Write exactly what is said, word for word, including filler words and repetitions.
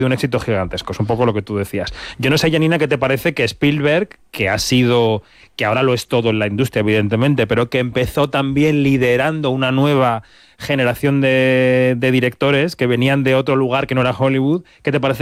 un éxito gigantesco, es un poco lo que tú decías. Yo no sé, Janina, ¿qué te parece que Spielberg, que ha sido, que ahora lo es todo en la industria, evidentemente, pero que empezó también liderando una nueva generación de, de directores que venían de otro lugar que no era Hollywood, ¿qué te parece